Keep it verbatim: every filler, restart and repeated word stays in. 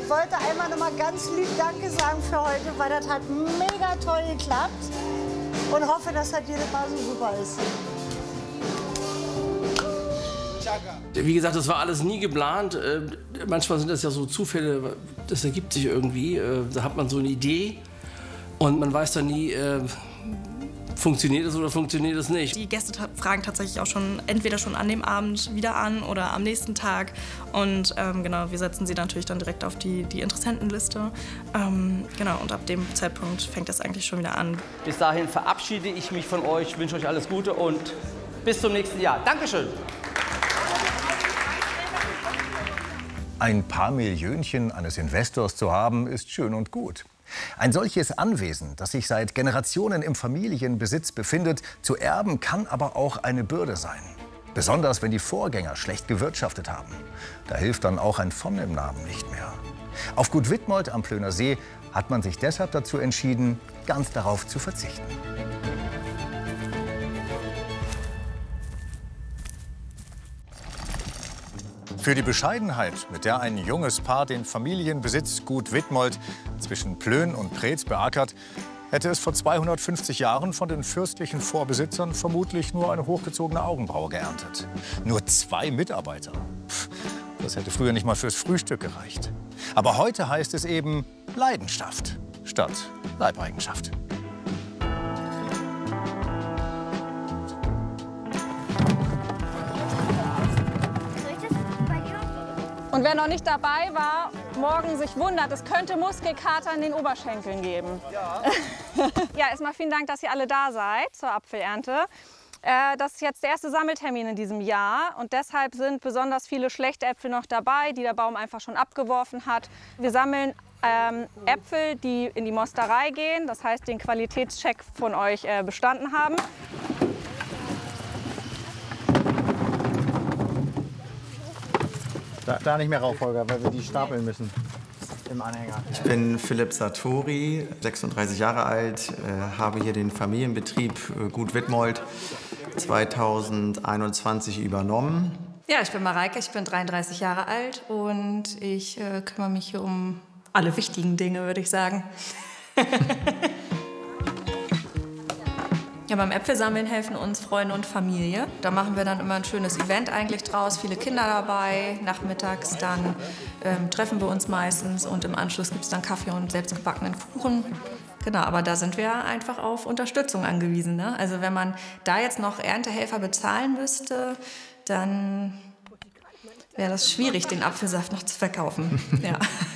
wollte einmal noch mal ganz lieb Danke sagen für heute, weil das hat mega toll geklappt. Und hoffe, dass das jedes Mal so super ist. Wie gesagt, das war alles nie geplant. Äh, manchmal sind das ja so Zufälle, das ergibt sich irgendwie. Äh, da hat man so eine Idee und man weiß dann nie, äh, funktioniert es oder funktioniert es nicht. Die Gäste ta fragen tatsächlich auch schon entweder schon an dem Abend wieder an oder am nächsten Tag. Und ähm, genau, wir setzen sie natürlich dann direkt auf die, die Interessentenliste. Ähm, genau, und ab dem Zeitpunkt fängt das eigentlich schon wieder an. Bis dahin verabschiede ich mich von euch, wünsche euch alles Gute und bis zum nächsten Jahr. Dankeschön. Ein paar Millionchen eines Investors zu haben, ist schön und gut. Ein solches Anwesen, das sich seit Generationen im Familienbesitz befindet, zu erben, kann aber auch eine Bürde sein. Besonders wenn die Vorgänger schlecht gewirtschaftet haben. Da hilft dann auch ein von im Namen nicht mehr. Auf Gut Wittmold am Plöner See hat man sich deshalb dazu entschieden, ganz darauf zu verzichten. Für die Bescheidenheit, mit der ein junges Paar den Familienbesitz Gut Wittmold zwischen Plön und Preetz beackert, hätte es vor zweihundertfünfzig Jahren von den fürstlichen Vorbesitzern vermutlich nur eine hochgezogene Augenbraue geerntet. Nur zwei Mitarbeiter. Pff, das hätte früher nicht mal fürs Frühstück gereicht. Aber heute heißt es eben Leidenschaft statt Leibeigenschaft. Und wer noch nicht dabei war, morgen sich wundert, es könnte Muskelkater in den Oberschenkeln geben. Ja. Ja, erstmal vielen Dank, dass ihr alle da seid zur Apfelernte. Äh, das ist jetzt der erste Sammeltermin in diesem Jahr und deshalb sind besonders viele schlechte Äpfel noch dabei, die der Baum einfach schon abgeworfen hat. Wir sammeln ähm, Äpfel, die in die Mosterei gehen, das heißt den Qualitätscheck von euch äh, bestanden haben. Da, da nicht mehr rauf, Holger, weil wir die stapeln müssen im Anhänger. Ich bin Philipp Sartori, sechsunddreißig Jahre alt, äh, habe hier den Familienbetrieb äh, Gut Wittmold zweitausendeinundzwanzig übernommen. Ja, ich bin Mareike, ich bin dreiunddreißig Jahre alt und ich äh, kümmere mich hier um alle wichtigen Dinge, würde ich sagen. Ja, beim Äpfelsammeln helfen uns Freunde und Familie. Da machen wir dann immer ein schönes Event eigentlich draus, viele Kinder dabei. Nachmittags dann ähm, treffen wir uns meistens und im Anschluss gibt es dann Kaffee und selbstgebackenen Kuchen. Genau, aber da sind wir einfach auf Unterstützung angewiesen, ne? Also wenn man da jetzt noch Erntehelfer bezahlen müsste, dann wäre das schwierig, den Apfelsaft noch zu verkaufen. Ja.